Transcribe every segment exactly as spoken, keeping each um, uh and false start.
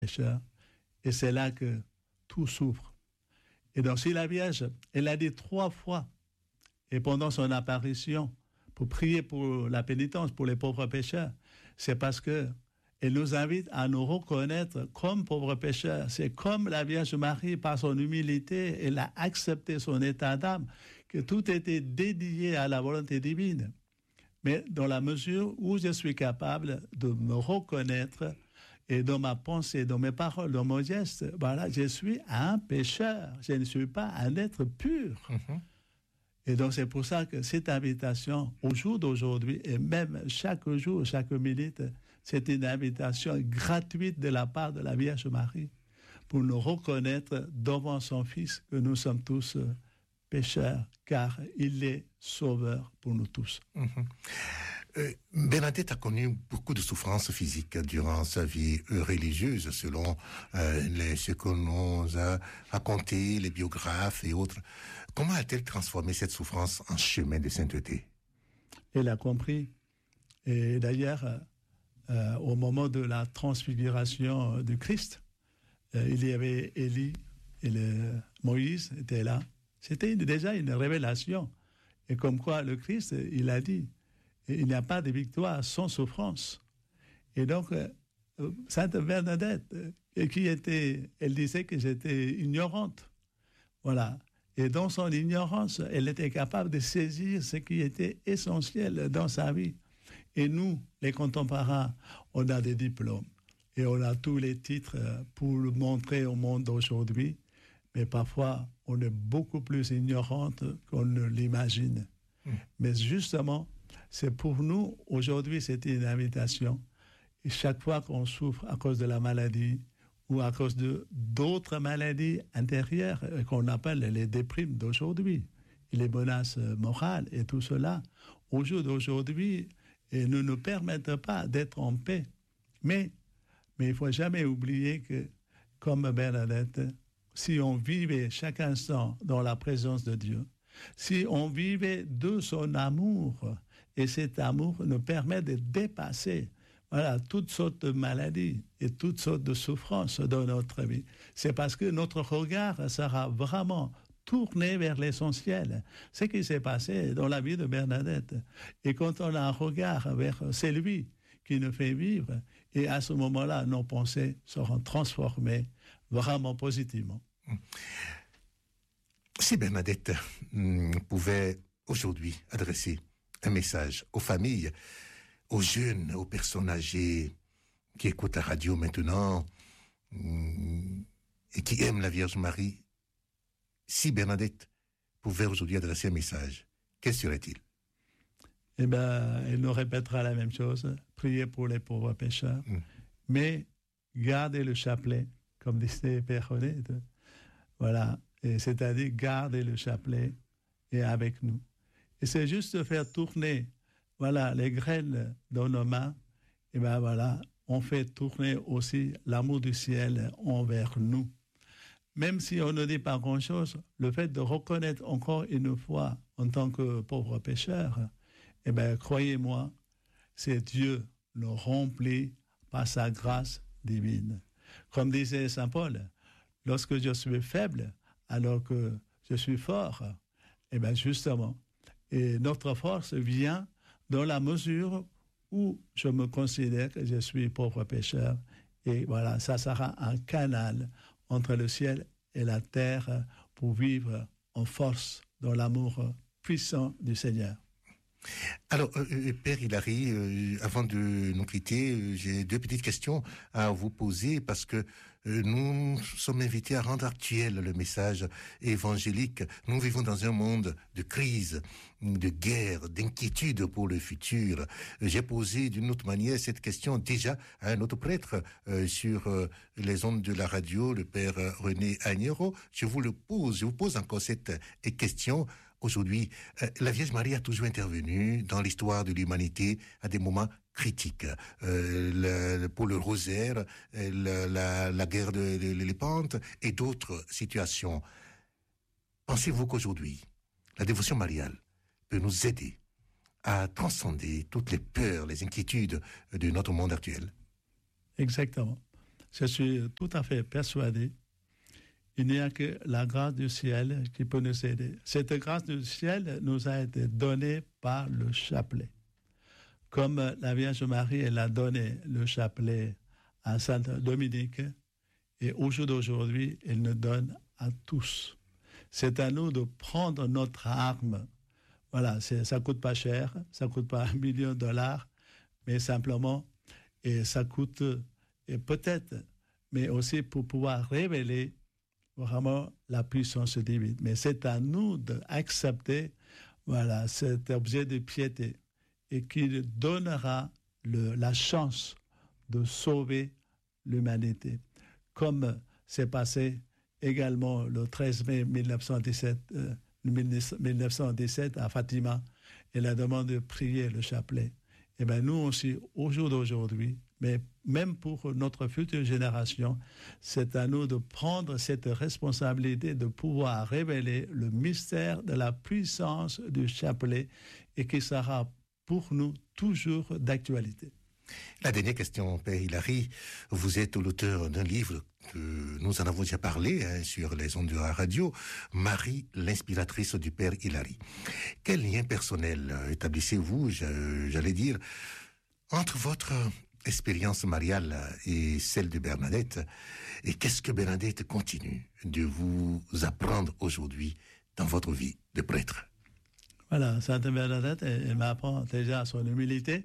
pécheurs. Et c'est là que tout souffre. Et donc, si la Vierge, elle a dit trois fois, et pendant son apparition, pour prier pour la pénitence, pour les pauvres pécheurs, c'est parce que elle nous invite à nous reconnaître comme pauvres pécheurs. C'est comme la Vierge Marie, par son humilité, elle a accepté son état d'âme, que tout était dédié à la volonté divine. Mais dans la mesure où je suis capable de me reconnaître, et dans ma pensée, dans mes paroles, dans mon geste, voilà, je suis un pécheur. Je ne suis pas un être pur. Mm-hmm. Et donc, c'est pour ça que cette invitation, au jour d'aujourd'hui, et même chaque jour, chaque minute, c'est une invitation gratuite de la part de la Vierge Marie pour nous reconnaître devant son Fils que nous sommes tous pécheurs, car il est sauveur pour nous tous. Mmh. Euh, Bernadette a connu beaucoup de souffrances physiques durant sa vie religieuse, selon euh, les, ce que nous a raconté les biographes et autres. Comment a-t-elle transformé cette souffrance en chemin de sainteté? Elle a compris. Et d'ailleurs, euh, au moment de la transfiguration du Christ, euh, il y avait Élie et le, Moïse étaient là. C'était une, déjà une révélation. Et comme quoi le Christ, il a dit, il n'y a pas de victoire sans souffrance. Et donc, euh, Sainte Bernadette, euh, qui était, elle disait que j'étais ignorante. Voilà. Et dans son ignorance, elle était capable de saisir ce qui était essentiel dans sa vie. Et nous, les contemporains, on a des diplômes. Et on a tous les titres pour le montrer au monde d'aujourd'hui. Mais parfois, on est beaucoup plus ignorante qu'on ne l'imagine. Mmh. Mais justement, c'est pour nous, aujourd'hui, c'est une invitation. Et chaque fois qu'on souffre à cause de la maladie ou à cause de d'autres maladies intérieures qu'on appelle les déprimes d'aujourd'hui, les menaces morales et tout cela, au jour d'aujourd'hui, et ne nous permettent pas d'être en paix. Mais, mais il ne faut jamais oublier que, comme Bernadette, si on vivait chaque instant dans la présence de Dieu, si on vivait de son amour, et cet amour nous permet de dépasser voilà, toutes sortes de maladies et toutes sortes de souffrances dans notre vie. C'est parce que notre regard sera vraiment tourné vers l'essentiel. Ce qui s'est passé dans la vie de Bernadette. Et quand on a un regard vers c'est lui qui nous fait vivre, et à ce moment-là, nos pensées seront transformées vraiment positivement. Si Bernadette mm, pouvait aujourd'hui adresser un message aux familles, aux jeunes, aux personnes âgées qui écoutent la radio maintenant mm, et qui aiment la Vierge Marie, si Bernadette pouvait aujourd'hui adresser un message, quel serait-il? Eh bien, elle nous répétera la même chose, prier pour les pauvres pécheurs, mm. mais garder le chapelet, comme disait Père René, voilà, et c'est-à-dire garder le chapelet et avec nous. Et c'est juste de faire tourner, voilà, les graines dans nos mains, et bien voilà, on fait tourner aussi l'amour du ciel envers nous. Même si on ne dit pas grand-chose, le fait de reconnaître encore une fois en tant que pauvre pécheur, eh bien, croyez-moi, c'est Dieu nous remplit par sa grâce divine. Comme disait Saint Paul, lorsque je suis faible, alors que je suis fort, eh bien, justement, et notre force vient dans la mesure où je me considère que je suis pauvre pécheur. Et voilà, ça sera un canal entre le ciel et la terre pour vivre en force dans l'amour puissant du Seigneur. Alors, euh, Père Hilary, euh, avant de nous quitter, euh, j'ai deux petites questions à vous poser parce que euh, nous sommes invités à rendre actuel le message évangélique. Nous vivons dans un monde de crise, de guerre, d'inquiétude pour le futur. J'ai posé d'une autre manière cette question déjà à un autre prêtre euh, sur euh, les ondes de la radio, le Père René Agnero. Je vous le pose, je vous pose encore cette question. Aujourd'hui, euh, la Vierge Marie a toujours intervenu dans l'histoire de l'humanité à des moments critiques. Euh, le, pour le rosaire, la, la, la guerre de, de, de l'Épante et d'autres situations. Pensez-vous qu'aujourd'hui, la dévotion mariale peut nous aider à transcender toutes les peurs, les inquiétudes de notre monde actuel? Exactement. Je suis tout à fait persuadé. Il n'y a que la grâce du ciel qui peut nous aider. Cette grâce du ciel nous a été donnée par le chapelet. Comme la Vierge Marie, elle a donné le chapelet à Sainte Dominique, et au jour d'aujourd'hui, elle nous donne à tous. C'est à nous de prendre notre arme. Voilà, c'est, ça ne coûte pas cher, ça ne coûte pas un million de dollars, mais simplement, et ça coûte, et peut-être, mais aussi pour pouvoir révéler vraiment la puissance divine. Mais c'est à nous d'accepter, voilà, cet objet de piété et qui donnera le, la chance de sauver l'humanité. Comme c'est passé également le treize mai mille neuf cent dix-sept, euh, mille neuf cent dix-sept à Fatima, et la demande de prier le chapelet. Et bien nous aussi, au jour d'aujourd'hui, mais même pour notre future génération, c'est à nous de prendre cette responsabilité de pouvoir révéler le mystère de la puissance du chapelet et qui sera pour nous toujours d'actualité. La dernière question, Père Hilary. Vous êtes l'auteur d'un livre, que nous en avons déjà parlé hein, sur les ondes de la radio, Marie, l'inspiratrice du Père Hilary. Quel lien personnel établissez-vous, j'allais dire, entre votre expérience mariale et celle de Bernadette? Et qu'est-ce que Bernadette continue de vous apprendre aujourd'hui dans votre vie de prêtre? Voilà, Sainte Bernadette, elle, elle m'apprend déjà son humilité.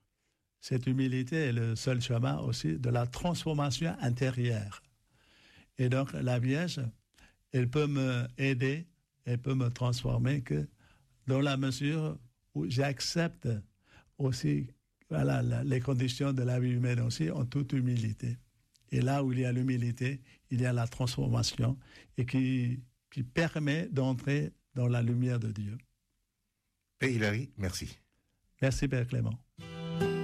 Cette humilité est le seul chemin aussi de la transformation intérieure. Et donc, la Vierge, elle peut m'aider, elle peut me transformer que dans la mesure où j'accepte aussi voilà, la, les conditions de la vie humaine aussi en toute humilité. Et là où il y a l'humilité, il y a la transformation et qui, qui permet d'entrer dans la lumière de Dieu. Père Hilary, merci. Merci, Père Clément.